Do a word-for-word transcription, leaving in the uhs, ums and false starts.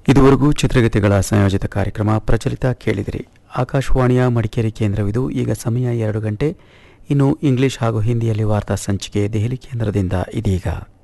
ಇದುವರೆಗೂ ಚಿತ್ರಗೀತೆಗಳ ಸಂಯೋಜಿತ ಕಾರ್ಯಕ್ರಮ ಪ್ರಚಲಿತ ಕೇಳಿದಿರಿ. ಆಕಾಶವಾಣಿಯ ಮಡಿಕೇರಿ ಕೇಂದ್ರವಿದು. ಈಗ ಸಮಯ ಎರಡು ಗಂಟೆ. ಇನ್ನು ಇಂಗ್ಲಿಷ್ ಹಾಗೂ ಹಿಂದಿಯಲ್ಲಿ ವಾರ್ತಾ ಸಂಚಿಕೆ ದೆಹಲಿ ಕೇಂದ್ರದಿಂದ ಇದೀಗ.